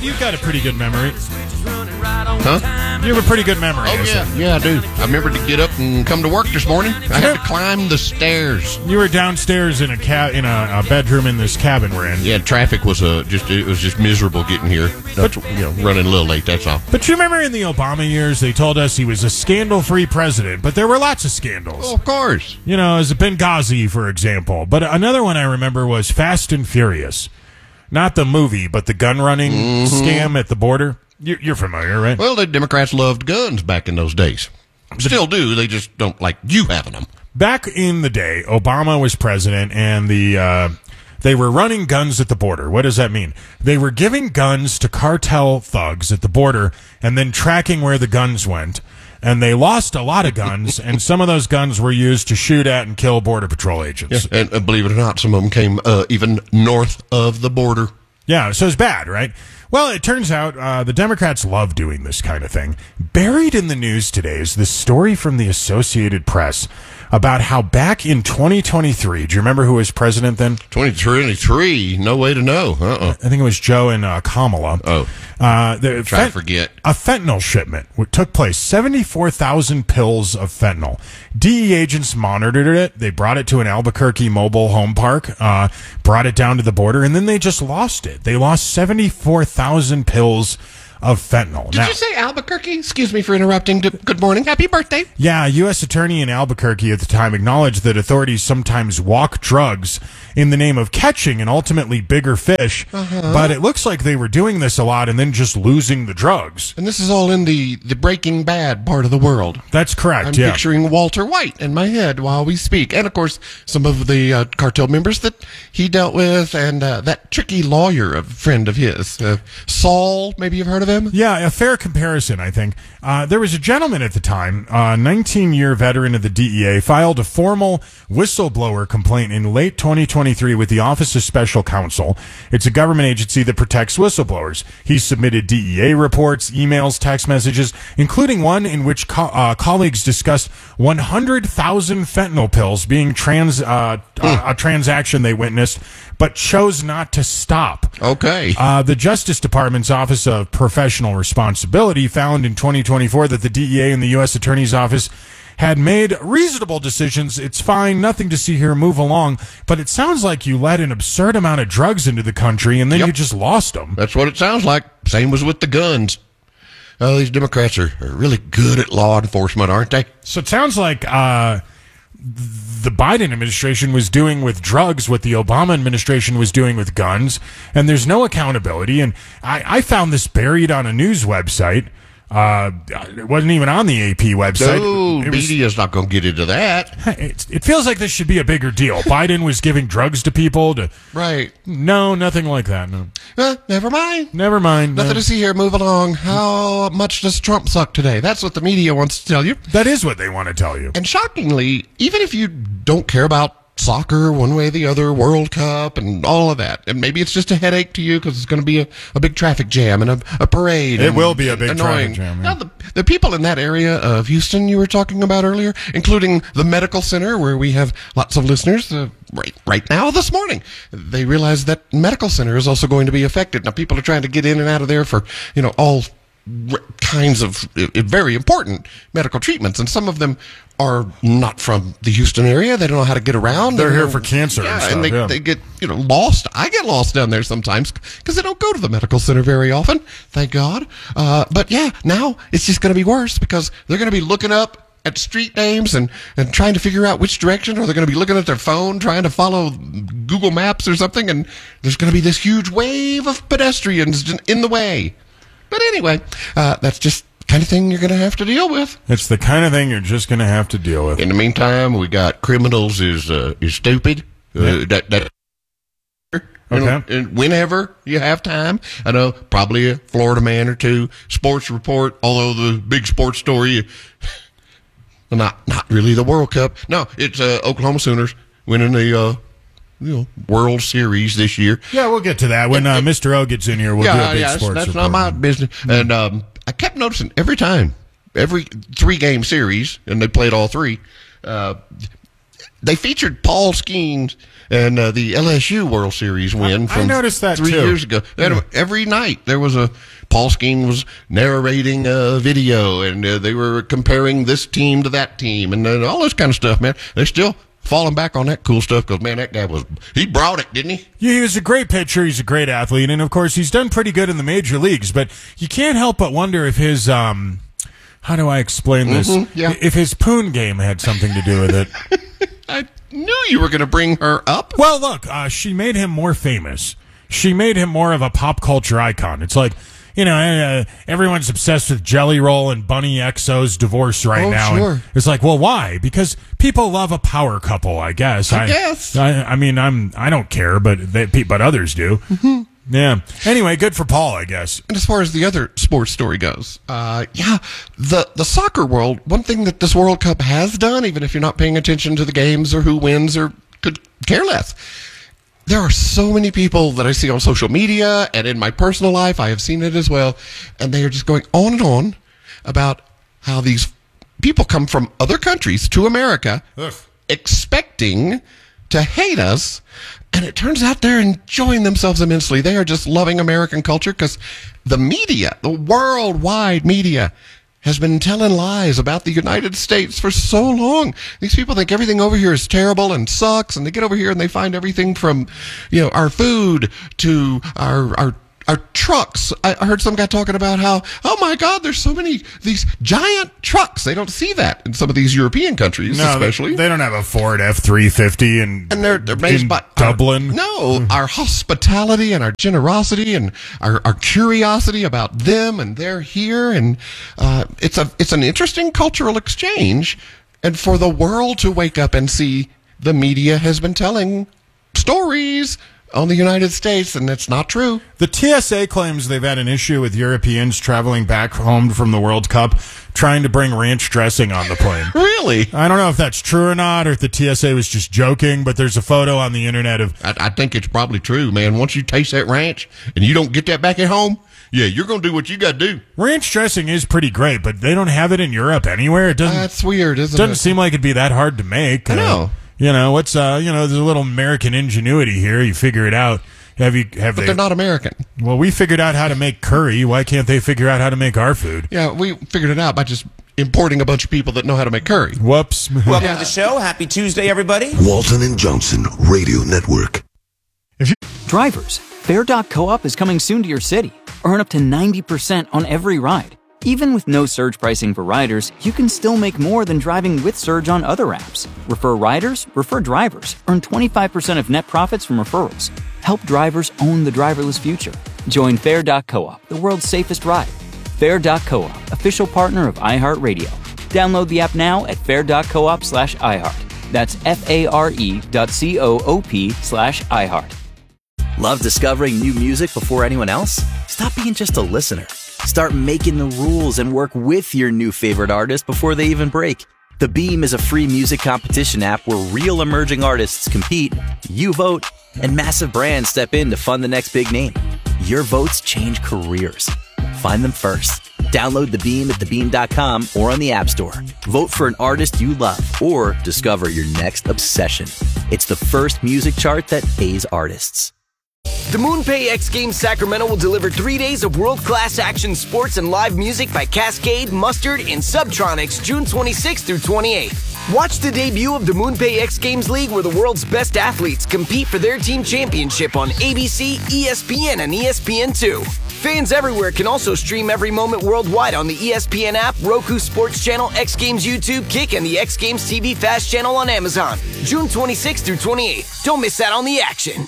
you've got a pretty good memory. Huh? You have a pretty good memory. Oh, yeah. Yeah, I do. I remember to get up and come to work this morning. I had to climb the stairs. You were downstairs in a bedroom in this cabin we're in. Yeah, traffic was just miserable getting here. But, running a little late, that's all. But you remember in the Obama years, they told us he was a scandal-free president, but there were lots of scandals. Oh, of course. As Benghazi, for example. But another one I remember was Fast and Furious. Not the movie, but the gun-running scam at the border. You're familiar, right? Well, the Democrats loved guns back in those days. Still do. They just don't like you having them. Back in the day, Obama was president, and they were running guns at the border. What does that mean? They were giving guns to cartel thugs at the border and then tracking where the guns went. And they lost a lot of guns, and some of those guns were used to shoot at and kill Border Patrol agents. Yeah, and believe it or not, some of them came even north of the border. Yeah, so it's bad, right? Well, it turns out the Democrats love doing this kind of thing. Buried in the news today is this story from the Associated Press about how back in 2023, do you remember who was president then? 2023, no way to know. I think it was Joe and Kamala. Oh, try to forget. A fentanyl shipment took place, 74,000 pills of fentanyl. DEA agents monitored it. They brought it to an Albuquerque mobile home park, brought it down to the border, and then they just lost it. They lost 74,000 pills of fentanyl. Did you say Albuquerque? Excuse me for interrupting. Good morning. Happy birthday. Yeah, a U.S. attorney in Albuquerque at the time acknowledged that authorities sometimes walk drugs in the name of catching and ultimately bigger fish, but it looks like they were doing this a lot and then just losing the drugs. And this is all in the Breaking Bad part of the world. That's correct, I'm picturing Walter White in my head while we speak. And, of course, some of the cartel members that he dealt with and that tricky lawyer, a friend of his, Saul, maybe you've heard of him? Yeah, a fair comparison, I think. There was a gentleman at the time, a 19-year veteran of the DEA, filed a formal whistleblower complaint in late 2023 with the Office of Special Counsel. It's a government agency that protects whistleblowers. He submitted DEA reports, emails, text messages, including one in which colleagues discussed 100,000 fentanyl pills being a transaction they witnessed, but chose not to stop. Okay. The Justice Department's Office of Professional Responsibility found in 2024 that the DEA and the U.S. Attorney's Office had made reasonable decisions. It's fine, nothing to see here, move along. But it sounds like you let an absurd amount of drugs into the country and then you just lost them. That's what it sounds like. Same was with the guns. Oh, these Democrats are really good at law enforcement, aren't they? So it sounds like the Biden administration was doing with drugs what the Obama administration was doing with guns, and there's no accountability. And I found this buried on a news website. It wasn't even on the AP website. No, media's not going to get into that. It feels like this should be a bigger deal. Biden was giving drugs to people. Right. No, nothing like that. No. Never mind. Never mind. Nothing to see here. Move along. How much does Trump suck today? That's what the media wants to tell you. That is what they want to tell you. And shockingly, even if you don't care about soccer one way or the other, World Cup and all of that, and maybe it's just a headache to you because it's going to be a big traffic jam and a parade. It will be a big traffic jam. Yeah. Now, the people in that area of Houston you were talking about earlier, including the medical center where we have lots of listeners right now this morning, they realize that medical center is also going to be affected. Now people are trying to get in and out of there for all kinds of very important medical treatments, and some of them are not from the Houston area. They don't know how to get around. They're here for cancer and stuff. And they get lost. I get lost down there sometimes because I don't go to the medical center very often, thank God. But yeah, now it's just going to be worse because they're going to be looking up at street names and trying to figure out which direction, or they're going to be looking at their phone trying to follow Google Maps or something, and there's going to be this huge wave of pedestrians in the way. But anyway, that's just the kind of thing you're going to have to deal with. It's the kind of thing you're just going to have to deal with. In the meantime, we got criminals is stupid. Okay. And whenever you have time, I know probably a Florida man or two, sports report, although the big sports story, not really the World Cup. No, it's Oklahoma Sooners winning the World Series this year. Yeah, we'll get to that when Mr. O gets in here. We'll do a big sports that's report. not my business. And I kept noticing every 3-game series, and they played all three. they featured Paul Skeens and the LSU World Series win from I noticed that 3 years ago. Every night there was Paul Skeen was narrating a video, and they were comparing this team to that team, and all this kind of stuff, man. They're still falling back on that cool stuff because, man, that guy he brought it, didn't he? Yeah, he was a great pitcher. He's a great athlete, and of course, he's done pretty good in the major leagues. But you can't help but wonder if his how do I explain this? Yeah. If his poon game had something to do with it. I knew you were going to bring her up. Well, look, she made him more famous. She made him more of a pop culture icon. It's like, everyone's obsessed with Jelly Roll and Bunny XO's divorce right now. Sure. And it's like, well, why? Because people love a power couple, I guess. I guess. I mean, I don't care, but others do. Mm-hmm. Yeah. Anyway, good for Paul, I guess. And as far as the other sports story goes, the soccer world, one thing that this World Cup has done, even if you're not paying attention to the games or who wins or could care less, there are so many people that I see on social media and in my personal life, I have seen it as well, and they are just going on and on about how these people come from other countries to America expecting to hate us, and it turns out they're enjoying themselves immensely. They are just loving American culture because the media, the worldwide media, has been telling lies about the United States for so long. These people think everything over here is terrible and sucks, and they get over here and they find everything from, our food to our trucks. I heard some guy talking about how, oh my God, there's so many these giant trucks. They don't see that in some of these European countries, especially. They don't have a Ford F-350 and they're made by Dublin. Our hospitality and our generosity and our curiosity about them, and they're here, and it's an interesting cultural exchange, and for the world to wake up and see the media has been telling stories on the United States, and it's not true. The TSA claims they've had an issue with Europeans traveling back home from the World Cup trying to bring ranch dressing on the plane. Really? I don't know if that's true or not, or if the TSA was just joking, but there's a photo on the internet of... I think it's probably true, man. Once you taste that ranch and you don't get that back at home, yeah, you're going to do what you got to do. Ranch dressing is pretty great, but they don't have it in Europe anywhere. It doesn't. That's weird, isn't it? Doesn't seem like it'd be that hard to make. I know. What's there's a little American ingenuity here. You figure it out. But they're not American. Well, we figured out how to make curry. Why can't they figure out how to make our food? Yeah, we figured it out by just importing a bunch of people that know how to make curry. Whoops. Welcome to the show. Happy Tuesday, everybody. Walton and Johnson Radio Network. Drivers, Fair.coop is coming soon to your city. Earn up to 90% on every ride. Even with no surge pricing for riders, you can still make more than driving with Surge on other apps. Refer riders, refer drivers. Earn 25% of net profits from referrals. Help drivers own the driverless future. Join Fair.coop, the world's safest ride. Fair.coop, official partner of iHeartRadio. Download the app now at fair.coop/iHeart. That's FARE.coop/iHeart. Love discovering new music before anyone else? Stop being just a listener. Start making the rules and work with your new favorite artist before they even break. The Beam is a free music competition app where real emerging artists compete, you vote, and massive brands step in to fund the next big name. Your votes change careers. Find them first. Download The Beam at thebeam.com or on the App Store. Vote for an artist you love or discover your next obsession. It's the first music chart that pays artists. The MoonPay X Games Sacramento will deliver 3 days of world-class action sports and live music by Cascade, Mustard, and Subtronics June 26th through 28th. Watch the debut of the MoonPay X Games League where the world's best athletes compete for their team championship on ABC, ESPN, and ESPN2. Fans everywhere can also stream every moment worldwide on the ESPN app, Roku Sports Channel, X Games YouTube, Kick, and the X Games TV Fast Channel on Amazon. June 26th through 28th. Don't miss out on the action.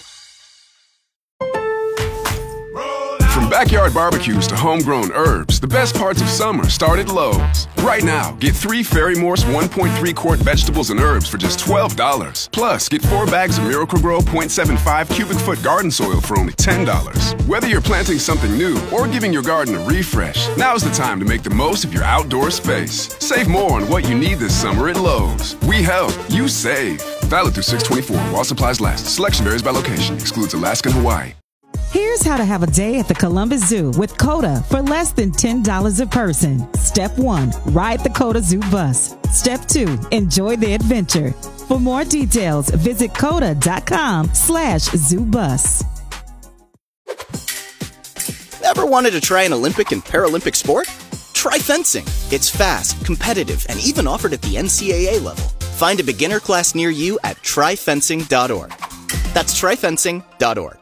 From backyard barbecues to homegrown herbs, the best parts of summer start at Lowe's. Right now, get 3 Ferry Morse 1.3 quart vegetables and herbs for just $12. Plus, get 4 bags of Miracle-Gro 0.75 cubic foot garden soil for only $10. Whether you're planting something new or giving your garden a refresh, now's the time to make the most of your outdoor space. Save more on what you need this summer at Lowe's. We help, you save. Valid through 6/24 while supplies last. Selection varies by location. Excludes Alaska and Hawaii. Here's how to have a day at the Columbus Zoo with CODA for less than $10 a person. Step 1, ride the CODA Zoo bus. Step 2, enjoy the adventure. For more details, visit coda.com/zoobus. Ever wanted to try an Olympic and Paralympic sport? Try fencing. It's fast, competitive, and even offered at the NCAA level. Find a beginner class near you at tryfencing.org. That's tryfencing.org.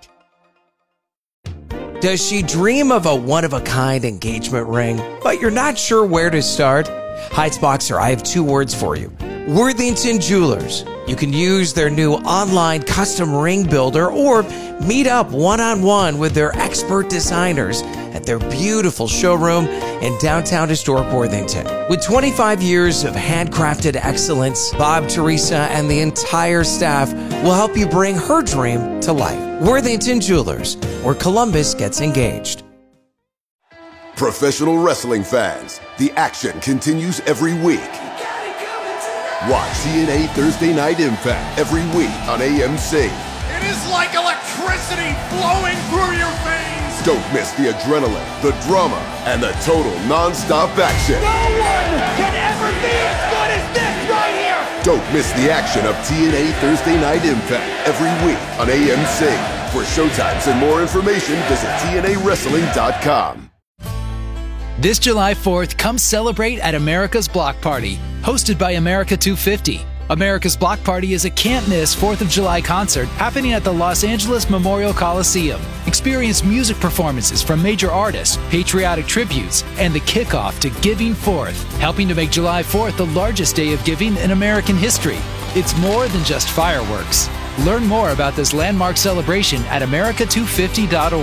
Does she dream of a one-of-a-kind engagement ring, but you're not sure where to start? Heights Boxer, I have 2 words for you. Worthington Jewelers. You can use their new online custom ring builder or meet up one-on-one with their expert designers at their beautiful showroom in downtown historic Worthington. With 25 years of handcrafted excellence, Bob, Teresa, and the entire staff will help you bring her dream to life. Worthington Jewelers, where Columbus gets engaged. Professional wrestling fans, the action continues every week. Watch TNA Thursday Night Impact every week on AMC. It is like electricity flowing through your veins. Don't miss the adrenaline, the drama, and the total non-stop action. No one can ever be as good as this right here. Don't miss the action of TNA Thursday Night Impact every week on AMC. For showtimes and more information, visit TNAWrestling.com. This July 4th, come celebrate at America's Block Party, hosted by America 250. America's Block Party is a can't-miss 4th of July concert happening at the Los Angeles Memorial Coliseum. Experience music performances from major artists, patriotic tributes, and the kickoff to Giving Forth, helping to make July 4th the largest day of giving in American history. It's more than just fireworks. Learn more about this landmark celebration at america250.org.